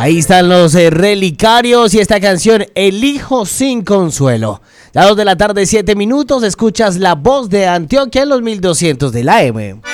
Ahí están los Relicarios y esta canción El Hijo Sin Consuelo. A 2 de la tarde, 7 minutos, escuchas La Voz de Antioquia en los 1200 de la AM.